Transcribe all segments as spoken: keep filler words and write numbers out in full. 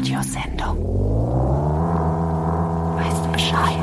Radiosendung. Weißt du Bescheid?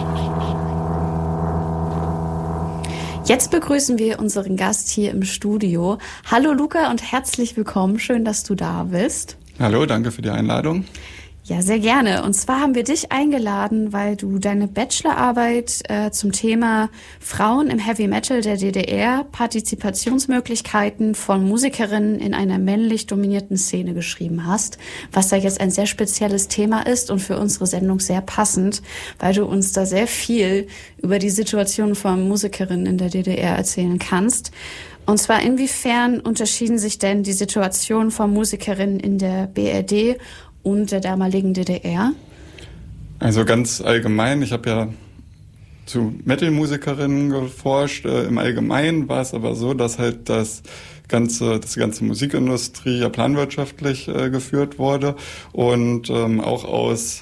Jetzt begrüßen wir unseren Gast hier im Studio. Hallo Luca und herzlich willkommen. Schön, dass du da bist. Hallo, danke für die Einladung. Ja, sehr gerne. Und zwar haben wir dich eingeladen, weil du deine Bachelorarbeit äh, zum Thema Frauen im Heavy Metal der D D R, Partizipationsmöglichkeiten von Musikerinnen in einer männlich dominierten Szene geschrieben hast, was da jetzt ein sehr spezielles Thema ist und für unsere Sendung sehr passend, weil du uns da sehr viel über die Situation von Musikerinnen in der D D R erzählen kannst. Und zwar, inwiefern unterschieden sich denn die Situation von Musikerinnen in der B R D und der damaligen D D R? Also ganz allgemein, ich habe ja zu Metal-Musikerinnen geforscht. Äh, Im Allgemeinen war es aber so, dass halt das ganze, das ganze Musikindustrie ja planwirtschaftlich äh, geführt wurde und ähm, auch aus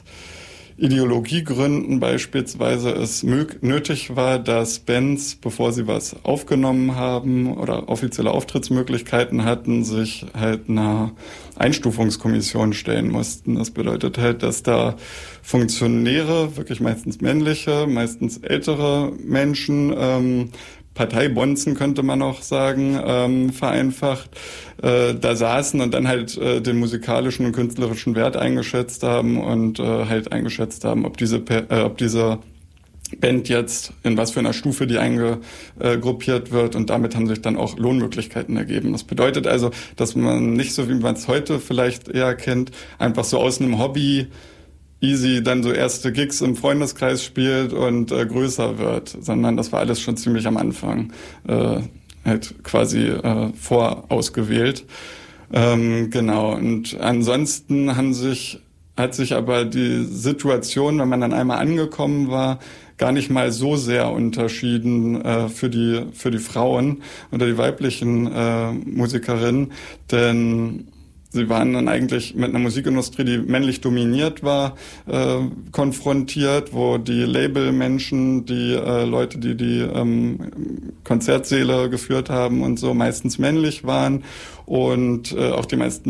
Ideologiegründen beispielsweise es mög- nötig war, dass Bands, bevor sie was aufgenommen haben oder offizielle Auftrittsmöglichkeiten hatten, sich halt einer Einstufungskommission stellen mussten. Das bedeutet halt, dass da Funktionäre, wirklich meistens männliche, meistens ältere Menschen, ähm, Parteibonzen könnte man auch sagen, ähm, vereinfacht, äh, da saßen und dann halt äh, den musikalischen und künstlerischen Wert eingeschätzt haben und äh, halt eingeschätzt haben, ob diese äh, ob diese Band jetzt in was für einer Stufe die eingegruppiert wird, und damit haben sich dann auch Lohnmöglichkeiten ergeben. Das bedeutet also, dass man nicht so, wie man es heute vielleicht eher kennt, einfach so aus einem Hobby easy dann so erste Gigs im Freundeskreis spielt und äh, größer wird, sondern das war alles schon ziemlich am Anfang äh, halt quasi äh, vorausgewählt. Ähm, genau, und ansonsten haben sich, hat sich aber die Situation, wenn man dann einmal angekommen war, gar nicht mal so sehr unterschieden äh, für die für die Frauen oder die weiblichen äh, Musikerinnen, denn sie waren dann eigentlich mit einer Musikindustrie, die männlich dominiert war, äh, konfrontiert, wo die Labelmenschen, die äh, Leute, die die ähm, Konzertsäle geführt haben und so, meistens männlich waren, und äh, auch die meisten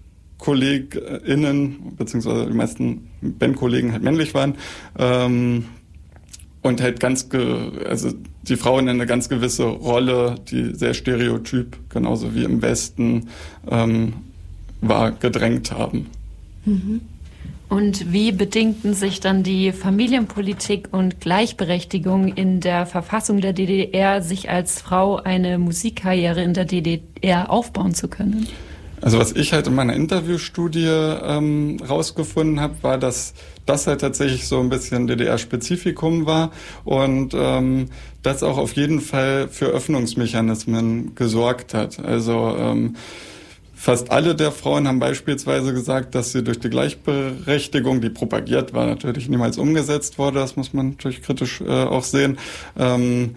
BandkollegInnen, beziehungsweise die meisten Bandkollegen halt männlich waren. Ähm, Und halt ganz, ge- also die Frauen in eine ganz gewisse Rolle, die sehr stereotyp, genauso wie im Westen, ähm, war, gedrängt haben. Mhm. Und wie bedingten sich dann die Familienpolitik und Gleichberechtigung in der Verfassung der D D R, sich als Frau eine Musikkarriere in der D D R aufbauen zu können? Also was ich halt in meiner Interviewstudie ähm, rausgefunden habe, war, dass das halt tatsächlich so ein bisschen D D R-Spezifikum war und ähm, das auch auf jeden Fall für Öffnungsmechanismen gesorgt hat. Also ähm, fast alle der Frauen haben beispielsweise gesagt, dass sie durch die Gleichberechtigung, die propagiert war, natürlich niemals umgesetzt wurde, das muss man natürlich kritisch äh, auch sehen, ähm,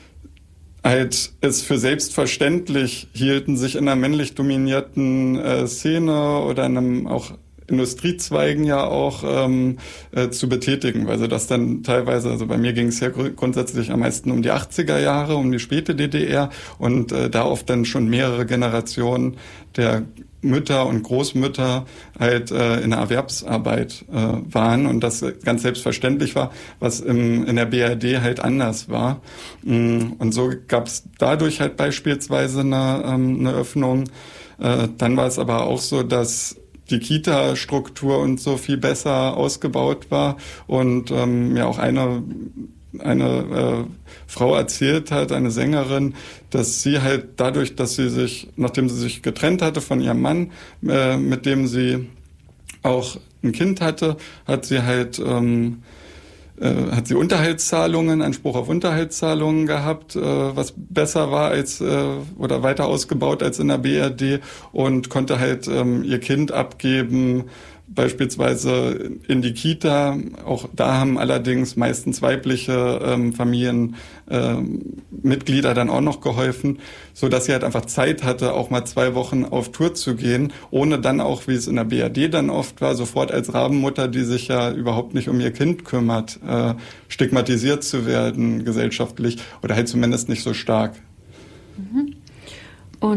halt es für selbstverständlich hielten, sich in einer männlich dominierten äh, Szene oder in einem auch Industriezweigen ja auch ähm, äh, zu betätigen, weil sie das dann teilweise, also bei mir ging es ja gr- grundsätzlich am meisten um die achtziger Jahre, um die späte D D R, und äh, da oft dann schon mehrere Generationen der Mütter und Großmütter halt äh, in der Erwerbsarbeit äh, waren und das ganz selbstverständlich war, was im, in der B R D halt anders war. Und so gab es dadurch halt beispielsweise eine, ähm, eine Öffnung. Äh, dann war es aber auch so, dass die Kita-Struktur und so viel besser ausgebaut war und ähm, ja auch eine eine äh, Frau erzählt hat, eine Sängerin, dass sie halt dadurch, dass sie sich, nachdem sie sich getrennt hatte von ihrem Mann, äh, mit dem sie auch ein Kind hatte, hat sie halt ähm, äh, hat sie Unterhaltszahlungen, Anspruch auf Unterhaltszahlungen gehabt, äh, was besser war als äh, oder weiter ausgebaut als in der B R D, und konnte halt ähm, ihr Kind abgeben, beispielsweise in die Kita. Auch da haben allerdings meistens weibliche ähm, Familienmitglieder ähm, dann auch noch geholfen, so dass sie halt einfach Zeit hatte, auch mal zwei Wochen auf Tour zu gehen, ohne dann auch, wie es in der B R D dann oft war, sofort als Rabenmutter, die sich ja überhaupt nicht um ihr Kind kümmert, äh, stigmatisiert zu werden gesellschaftlich oder halt zumindest nicht so stark. Mhm. Und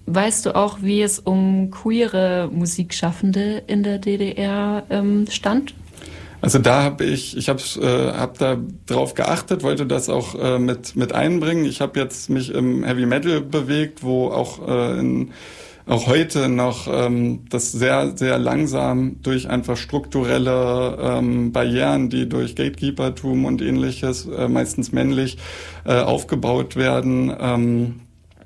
Weißt du auch, wie es um queere Musikschaffende in der D D R ähm, stand? Also da habe ich, ich habe äh, hab da drauf geachtet, wollte das auch äh, mit mit einbringen. Ich habe jetzt mich im Heavy Metal bewegt, wo auch äh, in, auch heute noch ähm, das sehr sehr langsam durch einfach strukturelle ähm, Barrieren, die durch Gatekeepertum und Ähnliches äh, meistens männlich äh, aufgebaut werden. Ähm,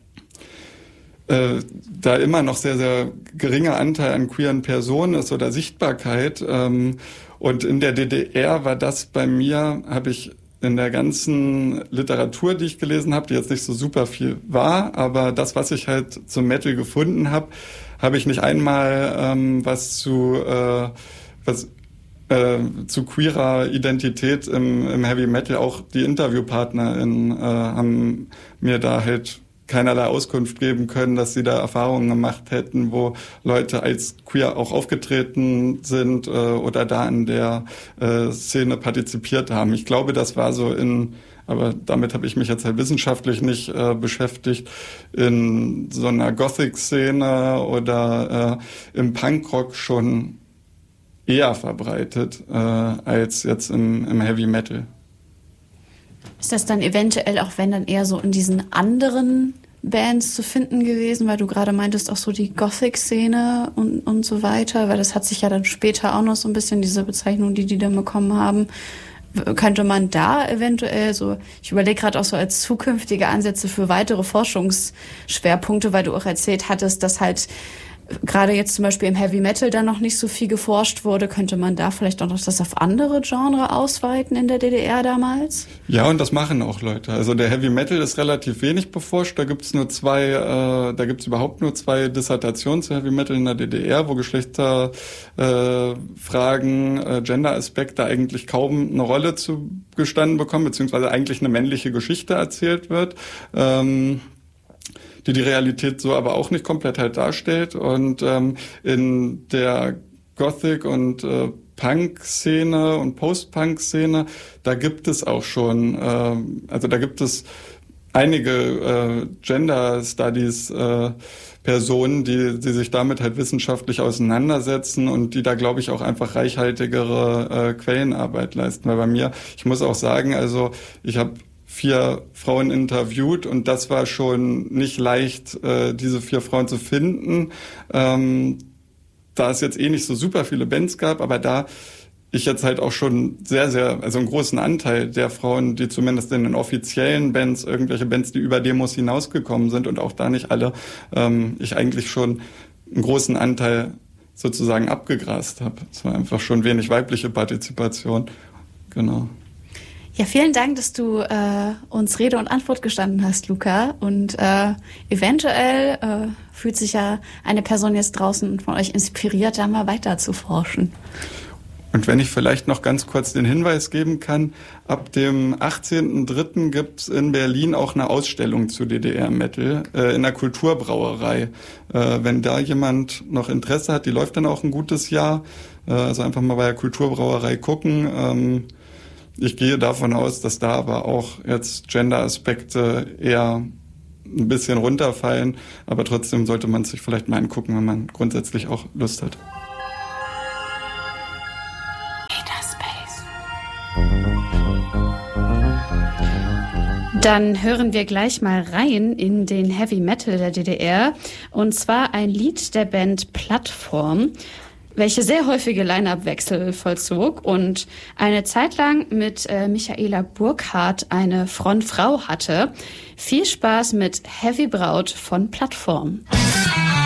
Äh, da immer noch sehr, sehr geringer Anteil an queeren Personen ist oder Sichtbarkeit. Ähm, und in der D D R war das bei mir, habe ich in der ganzen Literatur, die ich gelesen habe, die jetzt nicht so super viel war, aber das, was ich halt zum Metal gefunden habe, habe ich nicht einmal ähm, was zu äh, was äh, zu queerer Identität im, im Heavy Metal. Auch die InterviewpartnerInnen äh, haben mir da halt keinerlei Auskunft geben können, dass sie da Erfahrungen gemacht hätten, wo Leute als queer auch aufgetreten sind äh, oder da in der äh, Szene partizipiert haben. Ich glaube, das war so in, aber damit habe ich mich jetzt halt wissenschaftlich nicht äh, beschäftigt, in so einer Gothic-Szene oder äh, im Punkrock schon eher verbreitet äh, als jetzt im, im Heavy Metal. Ist das dann eventuell auch, wenn dann eher so in diesen anderen Bands zu finden gewesen, weil du gerade meintest, auch so die Gothic-Szene und, und so weiter, weil das hat sich ja dann später auch noch so ein bisschen, diese Bezeichnung, die die dann bekommen haben, könnte man da eventuell so, ich überlege gerade auch so als zukünftige Ansätze für weitere Forschungsschwerpunkte, weil du auch erzählt hattest, dass halt gerade jetzt zum Beispiel im Heavy Metal da noch nicht so viel geforscht wurde, könnte man da vielleicht auch noch das auf andere Genre ausweiten in der D D R damals? Ja, und das machen auch Leute. Also der Heavy Metal ist relativ wenig beforscht. Da gibt's nur zwei, äh, da gibt's überhaupt nur zwei Dissertationen zu Heavy Metal in der D D R, wo Geschlechterfragen, äh, Fragen, äh, Gender-Aspekte eigentlich kaum eine Rolle zu gestanden bekommen, beziehungsweise eigentlich eine männliche Geschichte erzählt wird. Ähm, die die Realität so aber auch nicht komplett halt darstellt. Und ähm, in der Gothic- und äh, Punk-Szene und Post-Punk-Szene, da gibt es auch schon, äh, also da gibt es einige äh, Gender-Studies äh, Personen, die, die sich damit halt wissenschaftlich auseinandersetzen und die da, glaube ich, auch einfach reichhaltigere äh, Quellenarbeit leisten. Weil bei mir, ich muss auch sagen, also ich habe vier Frauen interviewt und das war schon nicht leicht, äh, diese vier Frauen zu finden. Ähm, da es jetzt eh nicht so super viele Bands gab, aber da ich jetzt halt auch schon sehr, sehr, also einen großen Anteil der Frauen, die zumindest in den offiziellen Bands, irgendwelche Bands, die über Demos hinausgekommen sind und auch da nicht alle, ähm, ich eigentlich schon einen großen Anteil sozusagen abgegrast habe. Es war einfach schon wenig weibliche Partizipation. Genau. Ja, vielen Dank, dass du äh, uns Rede und Antwort gestanden hast, Luca. Und äh, eventuell äh, fühlt sich ja eine Person jetzt draußen von euch inspiriert, da mal weiter zu forschen. Und wenn ich vielleicht noch ganz kurz den Hinweis geben kann, ab dem achtzehnten dritten gibt es in Berlin auch eine Ausstellung zu D D R-Metal äh, in der Kulturbrauerei. Äh, wenn da jemand noch Interesse hat, die läuft dann auch ein gutes Jahr. Äh, also einfach mal bei der Kulturbrauerei gucken. Ähm, Ich gehe davon aus, dass da aber auch jetzt Gender-Aspekte eher ein bisschen runterfallen, aber trotzdem sollte man sich vielleicht mal angucken, wenn man grundsätzlich auch Lust hat. Dann hören wir gleich mal rein in den Heavy Metal der D D R, und zwar ein Lied der Band Plattform, welche sehr häufige Line-Up-Wechsel vollzog und eine Zeit lang mit äh, Michaela Burkhardt eine Frontfrau hatte. Viel Spaß mit Heavy Braut von Plattform.